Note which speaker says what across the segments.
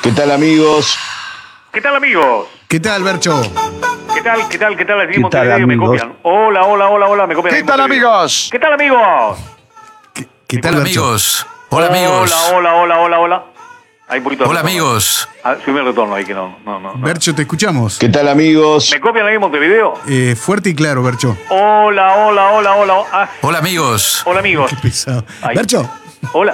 Speaker 1: ¿Qué tal, amigos?
Speaker 2: ¿Qué tal, amigos?
Speaker 3: ¿Qué tal, Bercho?
Speaker 2: ¿Qué tal? ¿Qué tal? ¿Qué tal? Aquí en
Speaker 1: ¿Qué tal,
Speaker 2: Montevideo me
Speaker 1: amigos?
Speaker 2: copian. Hola, me copian.
Speaker 1: ¿Qué
Speaker 2: en
Speaker 1: tal,
Speaker 2: Montevideo.
Speaker 1: amigos?
Speaker 2: ¿Qué tal, amigos?
Speaker 3: ¿Qué tal,
Speaker 4: Hola
Speaker 3: Bercho?
Speaker 4: amigos. Hola amigos.
Speaker 2: Hola. Hay un poquito de
Speaker 4: Hola
Speaker 2: retorno.
Speaker 4: amigos.
Speaker 2: Subime el retorno ahí que no.
Speaker 3: Bercho, te escuchamos.
Speaker 1: ¿Qué tal, amigos?
Speaker 2: ¿Me copian ahí en Montevideo?
Speaker 3: Fuerte y claro, Bercho.
Speaker 2: Hola.
Speaker 4: Hola amigos.
Speaker 2: Hola, amigos.
Speaker 3: Qué pesado.
Speaker 2: Ay.
Speaker 3: Bercho.
Speaker 2: Hola.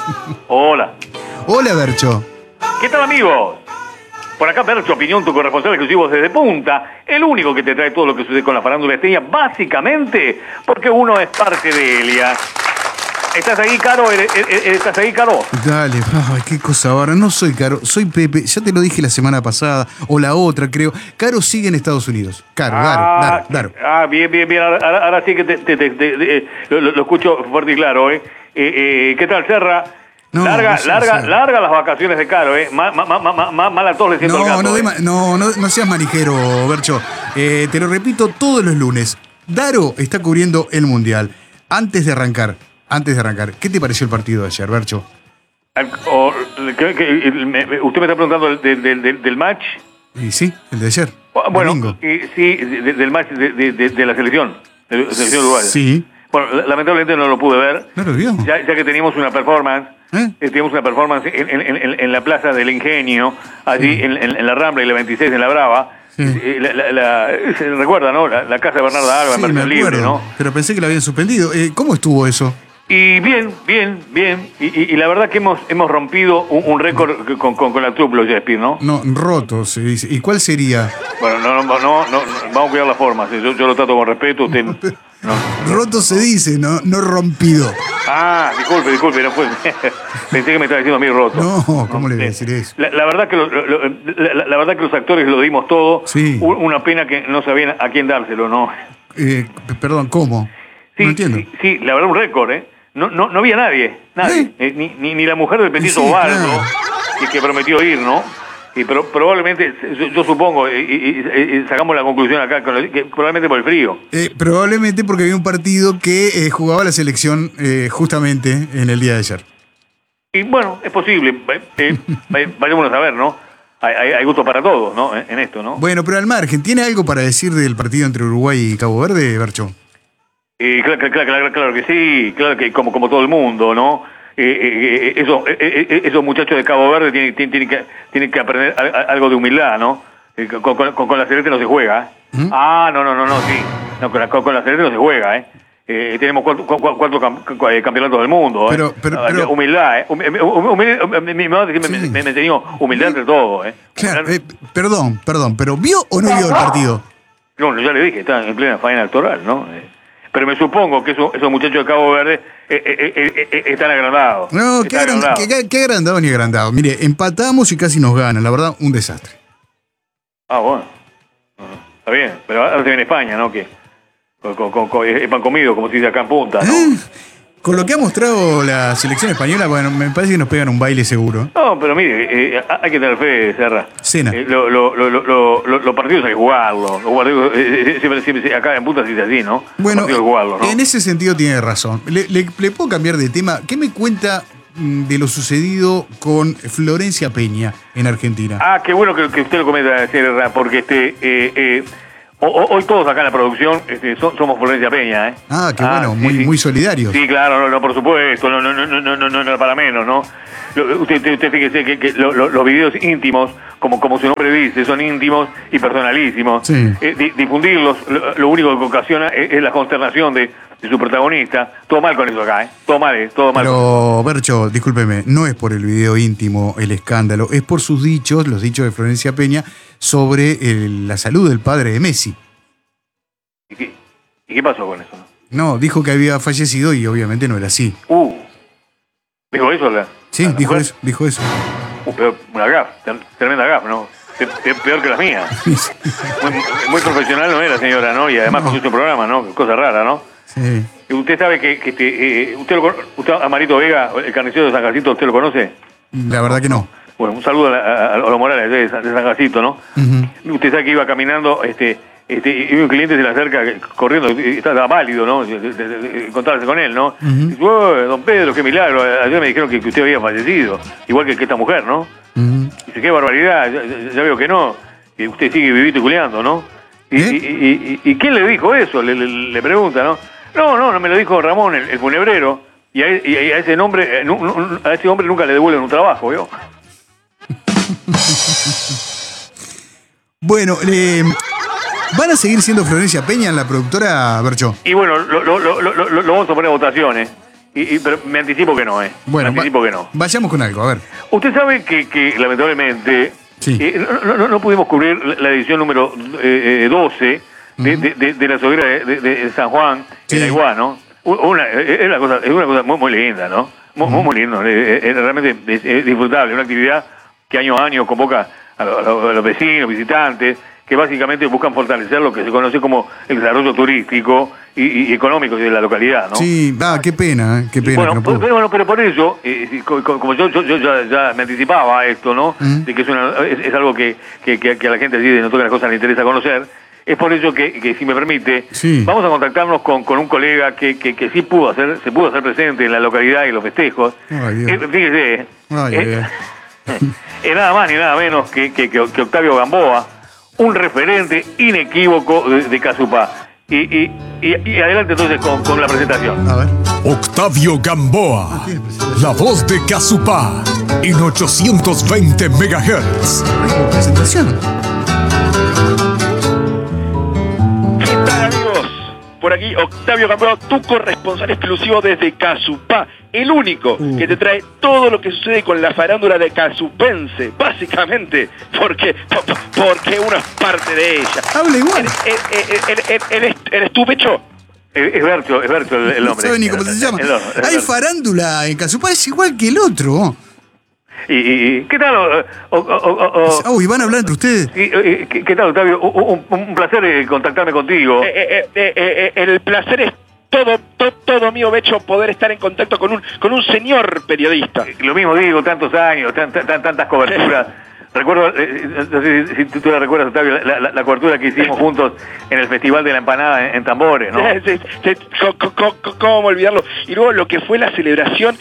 Speaker 3: Hola, Bercho.
Speaker 2: ¿Qué tal, amigos? Por acá, Bercho Opinión, tu corresponsal exclusivo desde Punta, el único que te trae todo lo que sucede con la farándula esteña, básicamente porque uno es parte de ella. ¿Estás ahí, Caro? ¿Estás ahí, Caro?
Speaker 3: Dale, ay, qué cosa ahora. No soy Caro, soy Pepe. Ya te lo dije la semana pasada, o la otra, creo. Caro sigue en Estados Unidos. Caro, Daro.
Speaker 2: Bien. Ahora sí que lo escucho fuerte y claro, ¿eh? ¿Qué tal, Serra?
Speaker 3: No,
Speaker 2: larga las vacaciones de Caro, ¿eh? Mala tos le siento al gato.
Speaker 3: No seas manijero, Bercho. Te lo repito todos los lunes. Daro está cubriendo el Mundial. Antes de arrancar, ¿qué te pareció el partido de ayer, Bercho?
Speaker 2: ¿Usted me está preguntando del match?
Speaker 3: Y sí, el de ayer.
Speaker 2: Bueno,
Speaker 3: domingo.
Speaker 2: sí, del match de la selección, de la selección uruguaya.
Speaker 3: Sí.
Speaker 2: Bueno, lamentablemente no lo pude ver.
Speaker 3: ¿No lo vio?
Speaker 2: Ya que teníamos una performance. Teníamos una performance en la Plaza del Ingenio, allí en la Rambla y la 26 en la Brava.
Speaker 3: Sí.
Speaker 2: Se recuerda, ¿no? La casa de Bernarda Alba,
Speaker 3: Sí,
Speaker 2: en
Speaker 3: me
Speaker 2: versión libre,
Speaker 3: acuerdo,
Speaker 2: ¿no?
Speaker 3: pero pensé que lo habían suspendido. ¿Cómo estuvo eso?
Speaker 2: Y bien. Y la verdad que hemos rompido un récord con la Truplo, Shakespeare, ¿no?
Speaker 3: No, roto se dice. ¿Y cuál sería?
Speaker 2: Bueno, no, vamos a cuidar las formas. Yo lo trato con respeto. Usted, no.
Speaker 3: Roto se dice, no rompido.
Speaker 2: Ah, disculpe, no fue. Pensé que me estaba diciendo a mí roto.
Speaker 3: No, ¿cómo le voy a decir eso?
Speaker 2: La verdad que la verdad que los actores lo dimos todo.
Speaker 3: Sí.
Speaker 2: Una pena que no sabían a quién dárselo, ¿no?
Speaker 3: Perdón, ¿cómo?
Speaker 2: Sí,
Speaker 3: no entiendo.
Speaker 2: Sí, la verdad un récord, ¿eh? No había nadie. Ni la mujer del Petito
Speaker 3: Sí,
Speaker 2: Osvaldo,
Speaker 3: claro.
Speaker 2: que prometió ir, ¿no? Pero probablemente, yo supongo, y sacamos la conclusión acá, que probablemente por el frío.
Speaker 3: Probablemente porque había un partido que jugaba la selección justamente en el día de ayer.
Speaker 2: Y bueno, es posible. Vayámonos a ver, ¿no? Hay gusto para todos, ¿no? En esto, ¿no?
Speaker 3: Bueno, pero al margen, ¿tiene algo para decir del partido entre Uruguay y Cabo Verde, Bercho?
Speaker 2: Claro que sí, claro que como todo el mundo, ¿no? Esos muchachos de Cabo Verde tienen que aprender algo de humildad, ¿no? Con la Celeste no se juega.
Speaker 3: ¿Mm?
Speaker 2: No, sí. No, con la Celeste no se juega, ¿eh? Tenemos cuatro campeonatos del mundo, ¿eh?
Speaker 3: Pero
Speaker 2: humildad, ¿eh? Mi madre me enseñó humildad entre todos, ¿eh?
Speaker 3: claro, perdón, pero ¿vio o no vio el partido?
Speaker 2: No, ya le dije, está en plena faena electoral, ¿no? Pero me supongo que esos muchachos de Cabo Verde están agrandados.
Speaker 3: No, qué agrandado ni agrandado. Mire, empatamos y casi nos ganan. La verdad, un desastre.
Speaker 2: Ah, bueno. Está bien, pero ahora se viene España, ¿no? Que es pan comido, como se dice acá en Punta, ¿no?
Speaker 3: Con lo que ha mostrado la selección española, bueno, me parece que nos pegan un baile seguro.
Speaker 2: No, pero mire, hay que tener fe, Serra.
Speaker 3: Cena.
Speaker 2: Los partidos hay que jugarlos. Los partidos, siempre, acá en Punta se dice así, ¿no?
Speaker 3: Bueno,
Speaker 2: Los partidos hay que jugarlos, ¿no?
Speaker 3: En ese sentido tiene razón. ¿Le puedo cambiar de tema? ¿Qué me cuenta de lo sucedido con Florencia Peña en Argentina?
Speaker 2: Ah, qué bueno que usted lo comenta, Serra, porque hoy todos acá en la producción somos Florencia Peña, ¿eh?
Speaker 3: Ah, qué bueno,
Speaker 2: sí.
Speaker 3: muy solidarios.
Speaker 2: Sí, claro, no, por supuesto, no para menos, ¿no? Usted fíjese que los videos íntimos, como su nombre dice, son íntimos y personalísimos.
Speaker 3: Sí.
Speaker 2: Difundirlos, lo único que ocasiona es la consternación de su protagonista. Todo mal con eso acá, ¿eh? Todo mal.
Speaker 3: Pero, Bercho, discúlpeme, no es por el video íntimo el escándalo, es por sus dichos, los dichos de Florencia Peña, sobre la salud del padre de Messi.
Speaker 2: ¿Y qué pasó con eso?
Speaker 3: No, dijo que había fallecido y obviamente no era así.
Speaker 2: ¿Dijo eso?
Speaker 3: Sí, dijo eso.
Speaker 2: Pero una gaf, tremenda gaf, ¿no? Peor que las mías. Muy profesional no era, señora, ¿no? Y además con su programa, ¿no? Cosa rara, ¿no?
Speaker 3: Sí.
Speaker 2: Usted sabe que usted a Marito Vega, el carnicero de San Jacinto, ¿usted lo conoce?
Speaker 3: La verdad que no.
Speaker 2: Bueno, un saludo a los Morales de San Jacinto, ¿no?
Speaker 3: Uh-huh.
Speaker 2: Usted sabe que iba caminando y un cliente se le acerca corriendo, está válido, ¿no? De encontrarse con él, ¿no? Y dice, don Pedro, qué milagro, ayer me dijeron que usted había fallecido, igual que esta mujer, ¿no? Dice, qué barbaridad, ya veo que no, que usted sigue vivito y culeando, ¿no? ¿Y quién le dijo eso? Le pregunta, ¿no? No, me lo dijo Ramón, el funebrero, y a ese hombre nunca le devuelven un trabajo, ¿vio?
Speaker 3: Bueno, ¿van a seguir siendo Florencia Peña en la productora, Bercho?
Speaker 2: Y bueno, lo vamos a poner a votaciones, pero me anticipo que no,
Speaker 3: Bueno,
Speaker 2: me anticipo que no.
Speaker 3: Vayamos con algo, a ver.
Speaker 2: Usted sabe que lamentablemente
Speaker 3: Sí.
Speaker 2: no pudimos cubrir la edición número 12 de la hoguera de San Juan,
Speaker 3: Sí.
Speaker 2: en Aiguá, ¿no? Es una cosa muy linda, ¿no? Muy lindo, realmente es disfrutable, una actividad que año a año convoca a los vecinos, visitantes, que básicamente buscan fortalecer lo que se conoce como el desarrollo turístico y económico de la localidad, ¿no?
Speaker 3: Sí, qué pena, qué pena.
Speaker 2: Bueno,
Speaker 3: que no pudo.
Speaker 2: pero por eso, como yo ya me anticipaba a esto, ¿no? De que es algo que a la gente así de no todas las cosas le interesa conocer. Es por eso que si me permite,
Speaker 3: Sí.
Speaker 2: vamos a contactarnos con un colega que sí se pudo hacer presente en la localidad y los festejos.
Speaker 3: Ay, Dios.
Speaker 2: Fíjese,
Speaker 3: Ay.
Speaker 2: es nada más ni nada menos que Octavio Gamboa, un referente inequívoco de Casupá. Y adelante entonces con la presentación.
Speaker 3: A ver.
Speaker 1: Octavio Gamboa, la voz de Casupá, en 820 MHz.
Speaker 3: Ay, presentación.
Speaker 5: ¿Qué tal, amigos? Por aquí Octavio Gamboa, tu corresponsal exclusivo desde Casupá, el único que te trae todo lo que sucede con la farándula de casupense, básicamente, porque uno es parte de ella.
Speaker 3: Habla igual.
Speaker 5: ¿Eres tú, Pecho?
Speaker 2: Es Bercho el
Speaker 3: No
Speaker 2: nombre.
Speaker 3: sabe ni cómo se llama.
Speaker 2: Es
Speaker 3: Hay
Speaker 2: Bercho.
Speaker 3: farándula en Casupá, es igual que el otro.
Speaker 2: ¿Y qué tal?
Speaker 3: Uy, ¿van a hablar entre ustedes?
Speaker 2: ¿Qué tal, Octavio? Un placer contactarme contigo.
Speaker 5: El placer es todo mío, Becho, poder estar en contacto con un señor periodista.
Speaker 2: Lo mismo digo, tantos años, tantas coberturas. Recuerdo, no sé si tú la recuerdas, Octavio, la cobertura que hicimos juntos en el Festival de la Empanada en Tambores, ¿no?
Speaker 5: ¿Cómo olvidarlo? Y luego lo que fue la celebración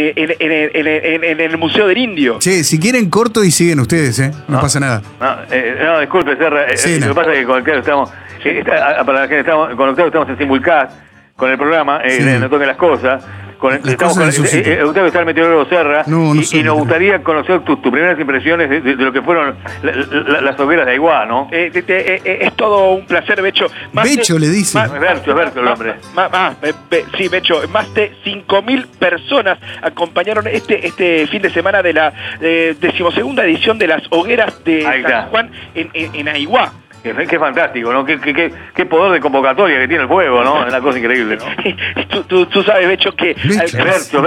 Speaker 5: en el Museo del Indio.
Speaker 3: Che, si quieren corto y siguen ustedes, no pasa nada.
Speaker 2: No, disculpe, Serra.
Speaker 3: Sí,
Speaker 2: Lo que pasa es que con Octavio estamos, para la gente con Octavio estamos en Simulcast, con el programa,
Speaker 3: Sí.
Speaker 2: No toquen las cosas.
Speaker 3: Las cosas en su sitio.
Speaker 2: Octavio está el meteorólogo Serra,
Speaker 3: No soy
Speaker 2: y nos gustaría conocer tus primeras impresiones de lo que fueron las hogueras de Aiguá, ¿no?
Speaker 5: Es todo un placer, Becho.
Speaker 3: Becho le dice.
Speaker 2: Es Bercho el hombre.
Speaker 5: Sí, Becho, más de 5.000 personas acompañaron este fin de semana de la 12ª edición de las hogueras de
Speaker 2: Ahí está.
Speaker 5: San Juan en Aiguá.
Speaker 2: Qué fantástico, ¿no? Qué poder de convocatoria que tiene el fuego, ¿no? Es una cosa increíble, ¿no?
Speaker 5: Tú sabes, Becho, que...
Speaker 3: Becho.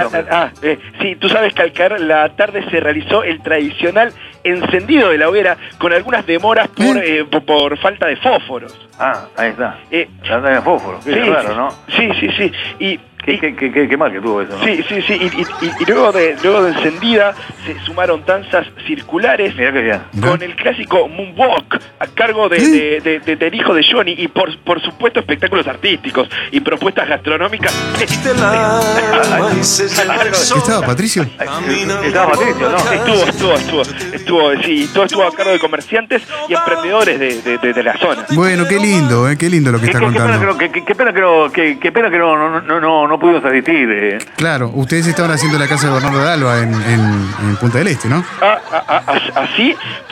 Speaker 5: Sí, tú sabes que al caer la tarde se realizó el tradicional encendido de la hoguera con algunas demoras por falta de fósforos.
Speaker 2: Ahí está. Falta de fósforo, qué raro, ¿no?
Speaker 5: Sí.
Speaker 2: Qué mal que tuvo eso, ¿no?
Speaker 5: Sí. Y luego de encendida se sumaron danzas circulares.
Speaker 2: Mirá que bien.
Speaker 5: Con el clásico Moonwalk a cargo del hijo de Johnny y por supuesto espectáculos artísticos y propuestas gastronómicas.
Speaker 3: ¿Estaba Patricio?
Speaker 2: Estaba Patricio, ¿no?
Speaker 5: Estuvo, sí, todo estuvo a cargo de comerciantes y emprendedores de la zona.
Speaker 3: Bueno, qué lindo lo que está contando.
Speaker 2: Qué pena que no pudimos asistir.
Speaker 3: Claro, ustedes estaban haciendo la casa de Bernardo de Alba en Punta del Este, ¿no?
Speaker 5: Así,